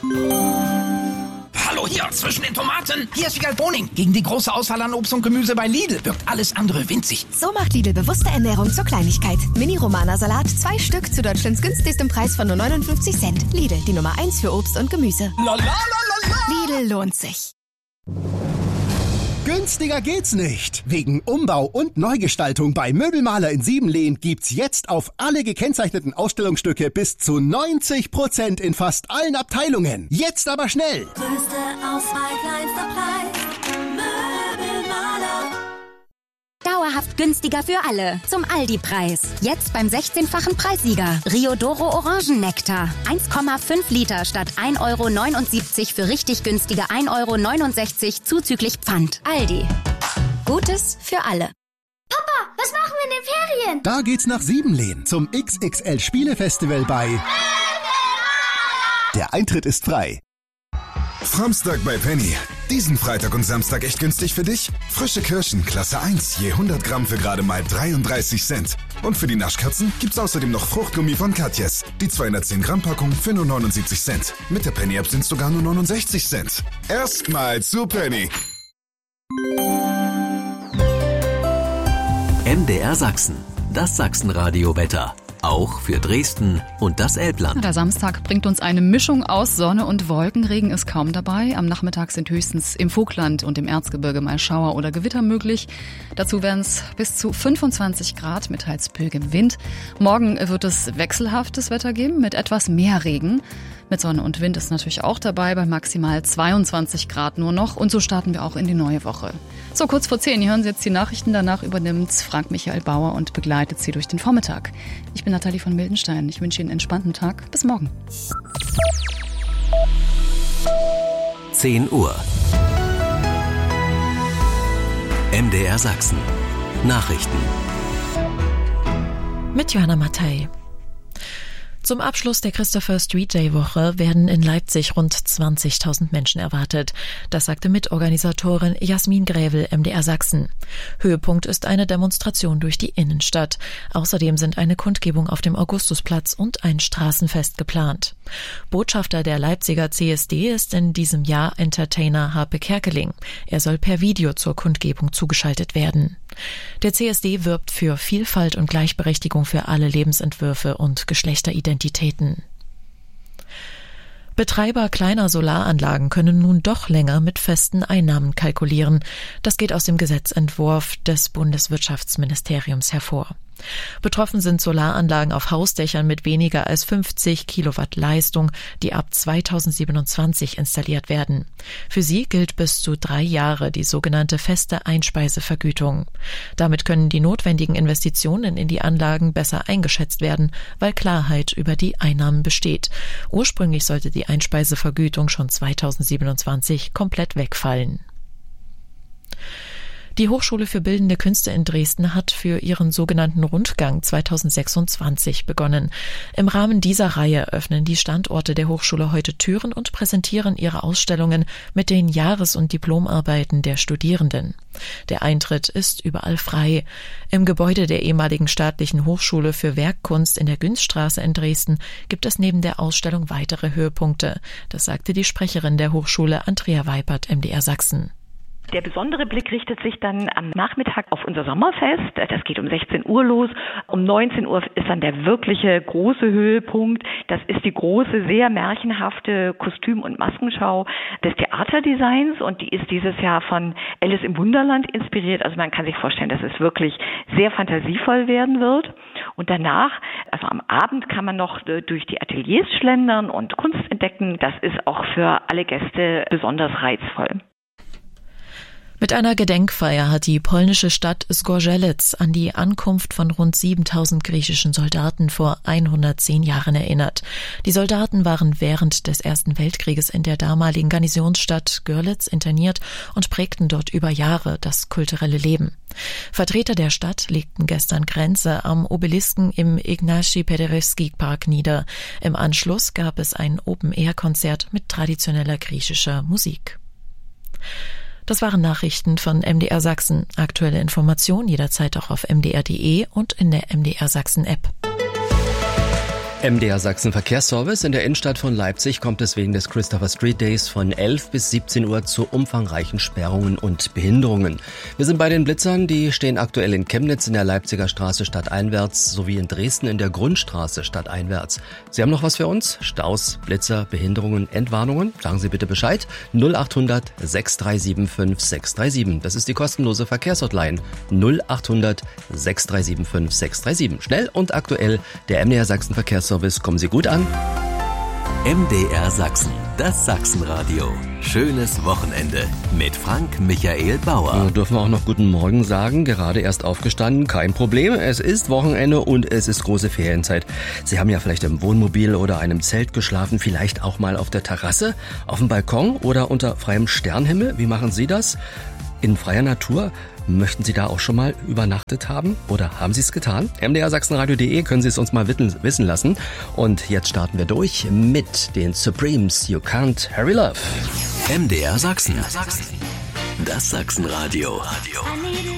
Hallo hier, zwischen den Tomaten. Hier ist Wiegald Boning. Gegen die große Auswahl an Obst und Gemüse bei Lidl wirkt alles andere winzig. So macht Lidl bewusste Ernährung zur Kleinigkeit. Mini-Romana-Salat, 2 Stück zu Deutschlands günstigstem Preis von nur 59 Cent. Lidl, die Nummer 1 für Obst und Gemüse. Lidl lohnt sich. Günstiger geht's nicht. Wegen Umbau und Neugestaltung bei Möbelmaler in Siebenlehn gibt's jetzt auf alle gekennzeichneten Ausstellungsstücke bis zu 90% in fast allen Abteilungen. Jetzt aber schnell! Größte Auswahl, kleinster Preis. Möbelmaler. Dauerhaft günstiger für alle. Zum Aldi-Preis. Jetzt beim 16-fachen Preissieger. Riodoro Orangennektar. 1,5 Liter statt 1,79 € für richtig günstige 1,69 € zuzüglich Pfand. Aldi. Gutes für alle. Papa, was machen wir in den Ferien? Da geht's nach Siebenlehn zum XXL Spielefestival bei Der Eintritt ist frei. Samstag bei Penny. Diesen Freitag und Samstag echt günstig für dich? Frische Kirschen, Klasse 1, je 100 Gramm für gerade mal 33 Cent. Und für die Naschkatzen gibt's außerdem noch Fruchtgummi von Katjes. Die 210 Gramm Packung für nur 79 Cent. Mit der Penny-App sind's sogar nur 69 Cent. Erstmal zu Penny. MDR Sachsen, das Sachsenradio-Wetter. Auch für Dresden und das Elbland. Der Samstag bringt uns eine Mischung aus Sonne und Wolken. Regen ist kaum dabei. Am Nachmittag sind höchstens im Vogtland und im Erzgebirge mal Schauer oder Gewitter möglich. Dazu werden es bis zu 25 Grad mit teils böigem Wind. Morgen wird es wechselhaftes Wetter geben mit etwas mehr Regen. Mit Sonne und Wind ist natürlich auch dabei, bei maximal 22 Grad nur noch. Und so starten wir auch in die neue Woche. So, kurz vor 10, hier hören Sie jetzt die Nachrichten. Danach übernimmt Frank Michael Bauer und begleitet Sie durch den Vormittag. Ich bin Nathalie von Mildenstein. Ich wünsche Ihnen einen entspannten Tag. Bis morgen. 10 Uhr. MDR Sachsen. Nachrichten. Mit Johanna Mattei. Zum Abschluss der Christopher Street Day Woche werden in Leipzig rund 20.000 Menschen erwartet. Das sagte Mitorganisatorin Jasmin Grävel, MDR Sachsen. Höhepunkt ist eine Demonstration durch die Innenstadt. Außerdem sind eine Kundgebung auf dem Augustusplatz und ein Straßenfest geplant. Botschafter der Leipziger CSD ist in diesem Jahr Entertainer Harpe Kerkeling. Er soll per Video zur Kundgebung zugeschaltet werden. Der CSD wirbt für Vielfalt und Gleichberechtigung für alle Lebensentwürfe und Geschlechteridentitäten. Betreiber kleiner Solaranlagen können nun doch länger mit festen Einnahmen kalkulieren. Das geht aus dem Gesetzentwurf des Bundeswirtschaftsministeriums hervor. Betroffen sind Solaranlagen auf Hausdächern mit weniger als 50 Kilowatt Leistung, die ab 2027 installiert werden. Für sie gilt bis zu 3 Jahre die sogenannte feste Einspeisevergütung. Damit können die notwendigen Investitionen in die Anlagen besser eingeschätzt werden, weil Klarheit über die Einnahmen besteht. Ursprünglich sollte die Einspeisevergütung schon 2027 komplett wegfallen. Die Hochschule für Bildende Künste in Dresden hat für ihren sogenannten Rundgang 2026 begonnen. Im Rahmen dieser Reihe öffnen die Standorte der Hochschule heute Türen und präsentieren ihre Ausstellungen mit den Jahres- und Diplomarbeiten der Studierenden. Der Eintritt ist überall frei. Im Gebäude der ehemaligen staatlichen Hochschule für Werkkunst in der Günststraße in Dresden gibt es neben der Ausstellung weitere Höhepunkte. Das sagte die Sprecherin der Hochschule, Andrea Weipert, MDR Sachsen. Der besondere Blick richtet sich dann am Nachmittag auf unser Sommerfest. Das geht um 16 Uhr los. Um 19 Uhr ist dann der wirkliche große Höhepunkt. Das ist die große, sehr märchenhafte Kostüm- und Maskenschau des Theaterdesigns. Und die ist dieses Jahr von Alice im Wunderland inspiriert. Also man kann sich vorstellen, dass es wirklich sehr fantasievoll werden wird. Und danach, also am Abend, kann man noch durch die Ateliers schlendern und Kunst entdecken. Das ist auch für alle Gäste besonders reizvoll. Mit einer Gedenkfeier hat die polnische Stadt Zgorzelec an die Ankunft von rund 7.000 griechischen Soldaten vor 110 Jahren erinnert. Die Soldaten waren während des Ersten Weltkrieges in der damaligen Garnisonsstadt Görlitz interniert und prägten dort über Jahre das kulturelle Leben. Vertreter der Stadt legten gestern Kränze am Obelisken im Ignacy Paderewski Park nieder. Im Anschluss gab es ein Open-Air-Konzert mit traditioneller griechischer Musik. Das waren Nachrichten von MDR Sachsen. Aktuelle Informationen jederzeit auch auf mdr.de und in der MDR Sachsen App. MDR Sachsen Verkehrsservice. In der Innenstadt von Leipzig kommt es wegen des Christopher Street Days von 11 bis 17 Uhr zu umfangreichen Sperrungen und Behinderungen. Wir sind bei den Blitzern, die stehen aktuell in Chemnitz in der Leipziger Straße stadteinwärts sowie in Dresden in der Grundstraße stadteinwärts. Sie haben noch was für uns? Staus, Blitzer, Behinderungen, Entwarnungen? Sagen Sie bitte Bescheid. 0800 6375 637. Das ist die kostenlose Verkehrshotline. 0800 6375 637. Schnell und aktuell der MDR Sachsen Verkehrsservice. Kommen Sie gut an. MDR Sachsen, das Sachsenradio. Schönes Wochenende mit Frank Michael Bauer. Dürfen wir auch noch guten Morgen sagen, gerade erst aufgestanden, kein Problem. Es ist Wochenende und es ist große Ferienzeit. Sie haben ja vielleicht im Wohnmobil oder einem Zelt geschlafen, vielleicht auch mal auf der Terrasse, auf dem Balkon oder unter freiem Sternhimmel. Wie machen Sie das? In freier Natur? Möchten Sie da auch schon mal übernachtet haben? Oder haben Sie es getan? mdrsachsenradio.de können Sie es uns mal wissen lassen. Und jetzt starten wir durch mit den Supremes. You Can't Hurry Love. MDR Sachsen. Das Sachsenradio.